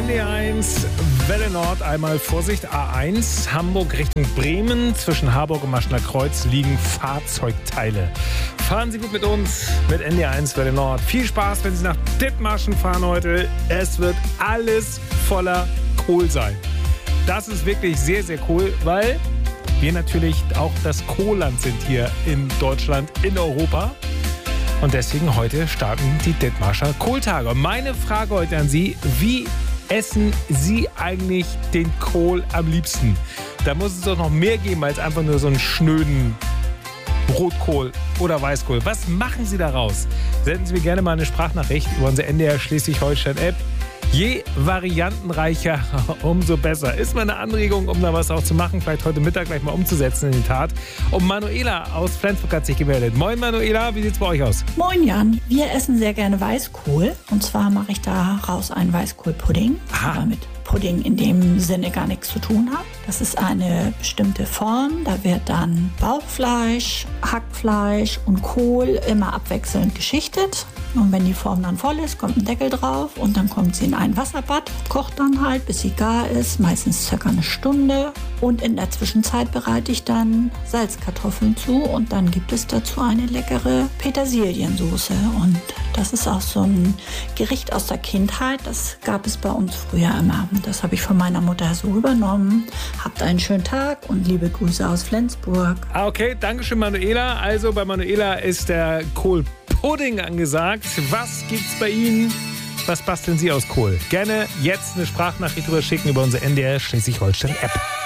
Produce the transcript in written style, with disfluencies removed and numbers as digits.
NDR1, Welle Nord, einmal Vorsicht, A1, Hamburg Richtung Bremen. Zwischen Harburg und Maschner Kreuz liegen Fahrzeugteile. Fahren Sie gut mit uns, mit NDR1, Welle Nord. Viel Spaß, wenn Sie nach Dithmarschen fahren heute. Es wird alles voller Kohl sein. Das ist wirklich sehr, sehr cool, weil wir natürlich auch das Kohlland sind hier in Deutschland, in Europa. Und deswegen heute starten die Dithmarscher Kohltage. Und meine Frage heute an Sie, wie essen Sie eigentlich den Kohl am liebsten? Da muss es doch noch mehr geben als einfach nur so einen schnöden Rotkohl oder Weißkohl. Was machen Sie daraus? Senden Sie mir gerne mal eine Sprachnachricht über unsere NDR Schleswig-Holstein-App. Je variantenreicher, umso besser. Ist mal eine Anregung, um da was auch zu machen, vielleicht heute Mittag gleich mal umzusetzen in die Tat. Und Manuela aus Flensburg hat sich gemeldet. Moin Manuela, wie sieht's bei euch aus? Moin Jan, wir essen sehr gerne Weißkohl. Und zwar mache ich daraus einen Weißkohlpudding. Aber mit Pudding in dem Sinne gar nichts zu tun hat. Das ist eine bestimmte Form. Da wird dann Bauchfleisch, Hackfleisch und Kohl immer abwechselnd geschichtet. Und wenn die Form dann voll ist, kommt ein Deckel drauf und dann kommt sie in ein Wasserbad, kocht dann halt, bis sie gar ist, meistens circa eine Stunde. Und in der Zwischenzeit bereite ich dann Salzkartoffeln zu und dann gibt es dazu eine leckere Petersiliensoße. Und das ist auch so ein Gericht aus der Kindheit, das gab es bei uns früher immer. Und das habe ich von meiner Mutter so übernommen. Habt einen schönen Tag und liebe Grüße aus Flensburg. Okay, danke schön Manuela. Also bei Manuela ist der Kohlpudding angesagt. Was gibt's bei Ihnen? Was basteln Sie aus Kohl? Gerne jetzt eine Sprachnachricht drüber schicken über unsere NDR Schleswig-Holstein-App.